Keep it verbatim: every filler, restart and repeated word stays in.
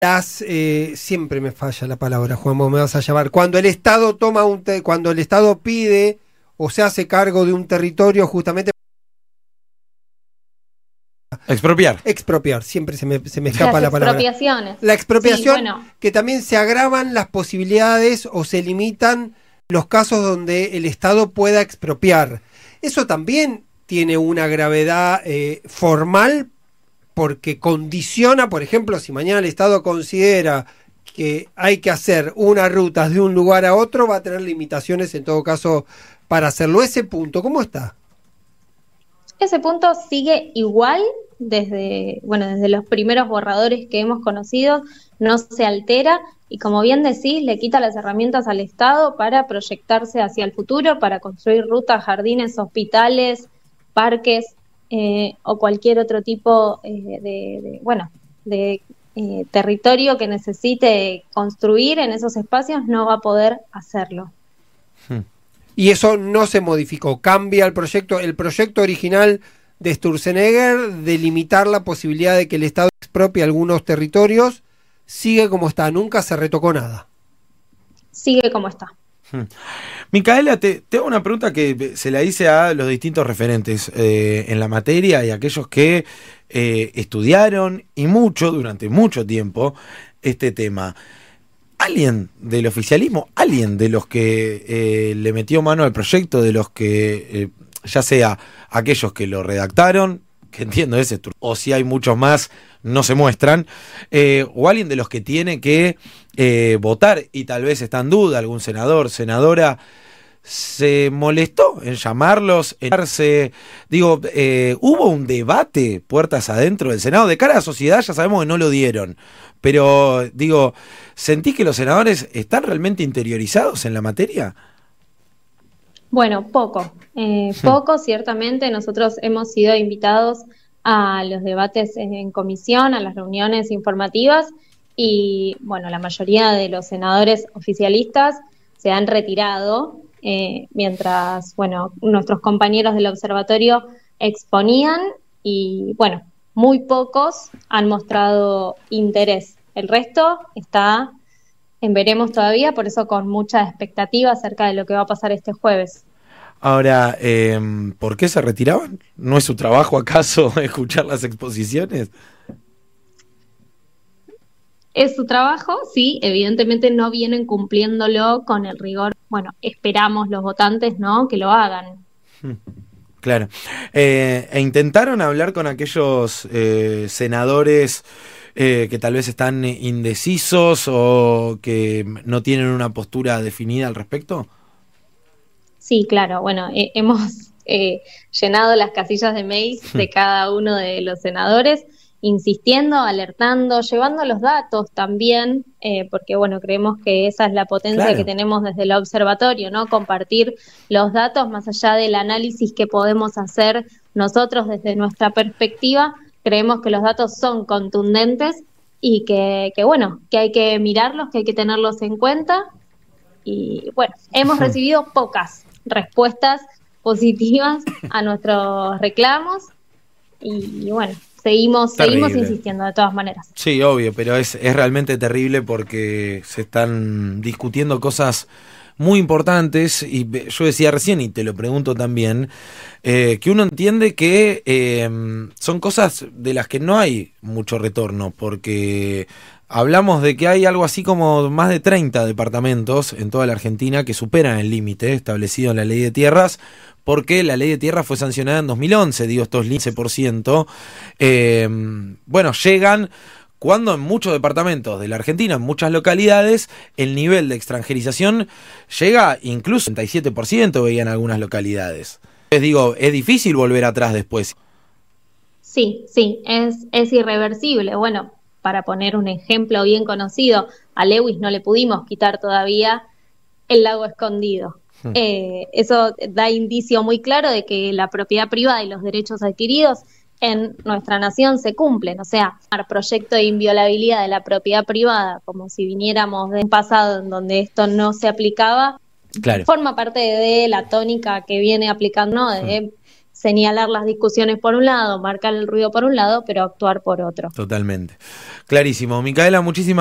las eh, siempre me falla la palabra, Juan, vos me vas a llamar. Cuando el Estado toma un te, cuando el Estado pide o se hace cargo de un territorio, justamente expropiar. Expropiar, siempre se me, se me escapa las la palabra. Expropiaciones. La expropiación, sí, bueno. que también se agravan las posibilidades o se limitan los casos donde el Estado pueda expropiar. Eso también tiene una gravedad eh, formal, porque condiciona, por ejemplo, si mañana el Estado considera que hay que hacer una ruta de un lugar a otro, va a tener limitaciones en todo caso para hacerlo. Ese punto, ¿cómo está? Ese punto sigue igual desde, bueno, desde los primeros borradores que hemos conocido, no se altera y, como bien decís, le quita las herramientas al Estado para proyectarse hacia el futuro, para construir rutas, jardines, hospitales, parques, Eh, o cualquier otro tipo eh, de, de, bueno, de eh, territorio que necesite construir en esos espacios, no va a poder hacerlo. Y eso no se modificó, cambia el proyecto, el proyecto original de Sturzenegger de limitar la posibilidad de que el Estado expropie algunos territorios, sigue como está, nunca se retocó nada. Sigue como está. Hmm. Micaela, te, te hago una pregunta que se la hice a los distintos referentes eh, en la materia y a aquellos que eh, estudiaron y mucho, durante mucho tiempo, este tema. ¿Alguien del oficialismo, alguien de los que eh, le metió mano al proyecto, de los que, eh, ya sea aquellos que lo redactaron, que entiendo es esto, o si hay muchos más, no se muestran, eh, o alguien de los que tiene que eh, votar y tal vez está en duda, algún senador, senadora, se molestó en llamarlos, en darse, digo, eh, hubo un debate puertas adentro del Senado, de cara a la sociedad ya sabemos que no lo dieron, pero digo, ¿sentís que los senadores están realmente interiorizados en la materia? Bueno, poco, eh, poco, ciertamente. Nosotros hemos sido invitados a los debates en comisión, a las reuniones informativas y, bueno, la mayoría de los senadores oficialistas se han retirado eh, mientras, bueno, nuestros compañeros del observatorio exponían y, bueno, muy pocos han mostrado interés. El resto está en veremos todavía, por eso con mucha expectativa acerca de lo que va a pasar este jueves. Ahora, eh, ¿por qué se retiraban? ¿No es su trabajo acaso escuchar las exposiciones? Es su trabajo, sí, evidentemente no vienen cumpliéndolo con el rigor. Bueno, esperamos los votantes, ¿no?, que lo hagan. Claro. Eh, e intentaron hablar con aquellos eh, senadores eh, que tal vez están indecisos o que no tienen una postura definida al respecto. Sí, claro. Bueno, eh, hemos eh, llenado las casillas de mails de cada uno de los senadores, insistiendo, alertando, llevando los datos también, eh, porque, bueno, creemos que esa es la potencia claro. que tenemos desde el observatorio, ¿no? Compartir los datos más allá del análisis que podemos hacer nosotros desde nuestra perspectiva. Creemos que los datos son contundentes y que, que, bueno, que hay que mirarlos, que hay que tenerlos en cuenta. Y, bueno, hemos recibido pocas respuestas positivas a nuestros reclamos y, y bueno, seguimos terrible. seguimos insistiendo de todas maneras. Sí, obvio, pero es, es realmente terrible porque se están discutiendo cosas muy importantes y yo decía recién, y te lo pregunto también, eh, que uno entiende que eh, son cosas de las que no hay mucho retorno, porque hablamos de que hay algo así como más de treinta departamentos en toda la Argentina que superan el límite establecido en la Ley de Tierras, porque la Ley de Tierras fue sancionada en dos mil once, digo, estos quince por ciento, eh, bueno, llegan cuando en muchos departamentos de la Argentina, en muchas localidades, el nivel de extranjerización llega incluso al treinta y siete por ciento, veían algunas localidades. Les digo, es difícil volver atrás después. Sí, sí, es, es irreversible. Bueno, para poner un ejemplo bien conocido, a Lewis no le pudimos quitar todavía el lago escondido. Hmm. Eh, eso da indicio muy claro de que la propiedad privada y los derechos adquiridos en nuestra nación se cumplen. O sea, el proyecto de inviolabilidad de la propiedad privada, como si viniéramos de un pasado en donde esto no se aplicaba, claro. forma parte de la tónica que viene aplicando, de hmm. señalar las discusiones por un lado, marcar el ruido por un lado, pero actuar por otro. Totalmente. Clarísimo. Micaela, muchísimas